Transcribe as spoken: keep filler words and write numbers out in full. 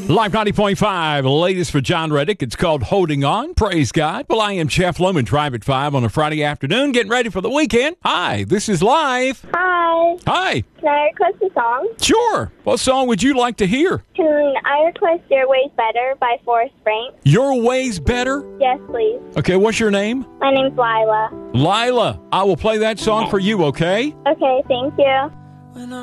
Live ninety point five, latest for John Reddick. It's called Holding On. Praise God. Well, I am Jeff Loman, Drive at five on a Friday afternoon, getting ready for the weekend. Hi, this is Live. Hi. Hi. Can I request a song? Sure. What song would you like to hear? Can I request Your Way's Better by Forrest Frank? Your Way's Better? Yes, please. Okay, what's your name? My name's Lila. Lila. I will play that song for you, okay? Okay, thank you.